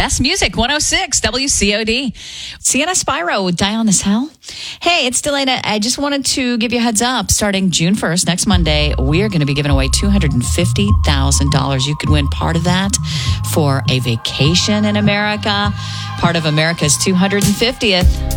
best music, 106 WCOD. Sienna Spyro with Die on This Hell. Hey, it's Delana. I just wanted to give you a heads up. Starting June 1st, next Monday, we are going to be giving away $250,000. You could win part of that for a vacation in America, part of America's 250th